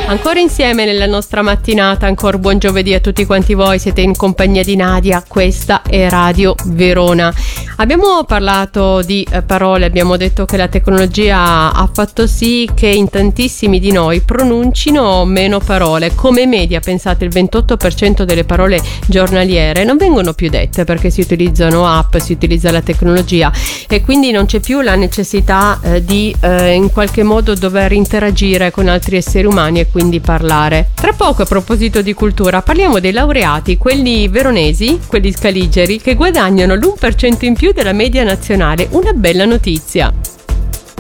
Ancora insieme nella nostra mattinata, ancora buon giovedì a tutti quanti voi, siete in compagnia di Nadia, questa è Radio Verona. Abbiamo parlato di parole, abbiamo detto che la tecnologia ha fatto sì che in tantissimi di noi pronuncino meno parole. Come media, pensate, il 28% delle parole giornaliere non vengono più dette perché si utilizzano app, si utilizza la tecnologia e quindi non c'è più la necessità di in qualche modo dover interagire con altri esseri umani e quindi parlare. Tra poco, a proposito di cultura, parliamo dei laureati, quelli veronesi, quelli scaligeri, che guadagnano l'1% in più della media nazionale. Una bella notizia.